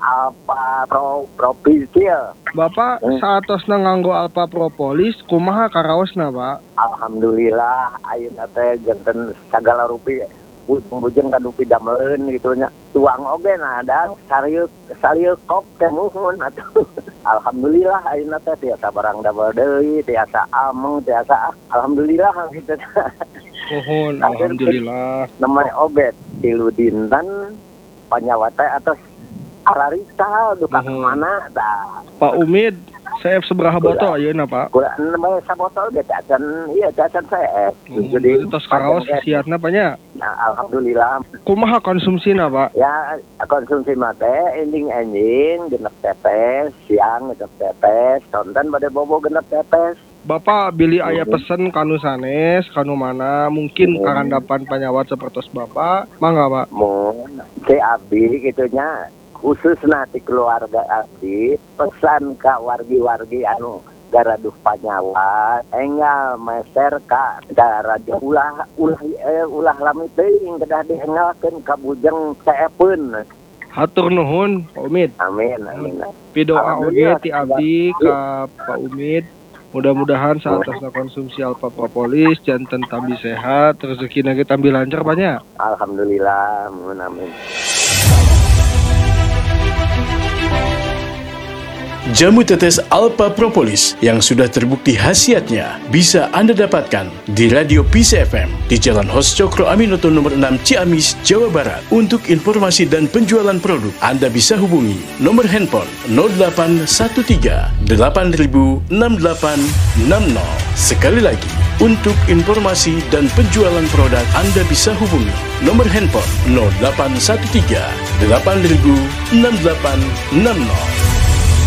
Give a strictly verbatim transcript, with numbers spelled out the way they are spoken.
Alpha Pro Propizil. Bapak Hmm. saatosna nganggo Alpha Propolis kumaha karaosna, Pak? Alhamdulillah ayeuna teh janten sagala rupi bujeng ka dupi dameleun gitu nya. Tuang oge na ada sarieu sarieu kop teh muhun atuh. Alhamdulillah ayeuna teh tiasa barang damel deui, tiasa ameng, tiasa alhamdulillah gitu. Mohon alhamdulillah. Namanya obat tilu dinten panyawa teh atas ararita duka Mohon. kemana dah. Pak Umid, saya seberapa botol ayeuna, Pak? Kula namanya sabotol ge cacan iya cacan saya. Jadi tos karaos siatna Pak nya. Nah, alhamdulillah. Kumaha konsumsina, Pak? Ya konsumsi mate ending-ending genep tetes, siang genep tetes, tonton pada bobo genep tetes. Bapak bili aya pesen kanu sanes, kanu mana mungkin Hmm. karandapan panyawat sepertos Bapak, mangga Pak. Mun si abdi gitunya khusus nanti keluarga abdi pesan ka wargi-wargi anu garaduh panyawat enggal meser ka garaduh ulah ulah eh, ulah lami teuing kedah diengalkeun ka bujeng saepeun. Hatur nuhun Pak Umid. Amin amin. Pidoa oge Alhamdulillah. ti abdi ka Pak Umid. Mudah-mudahan saatosna konsumsi Alpha Propolis janten tambi sehat, rezekina ge tambi lancar Pak nya. Alhamdulillah, amin amin. Jamu tetes Alpha Propolis yang sudah terbukti khasiatnya bisa Anda dapatkan di Radio P C F M di Jalan Hos Cokro Aminoto nomor enam Ciamis, Jawa Barat. Untuk informasi dan penjualan produk, Anda bisa hubungi nomor handphone nol delapan satu tiga delapan nol enam delapan enam nol. Sekali lagi, untuk informasi dan penjualan produk, Anda bisa hubungi nomor handphone nol delapan satu tiga delapan nol enam delapan enam nol.